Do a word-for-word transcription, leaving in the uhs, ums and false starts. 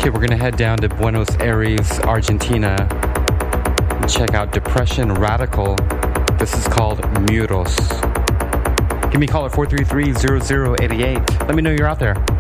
Okay, we're gonna head down to Buenos Aires, Argentina, and check out Depression Radical. This is called Muros. Give me a call at four three three, zero zero eight eight. Let me know you're out there.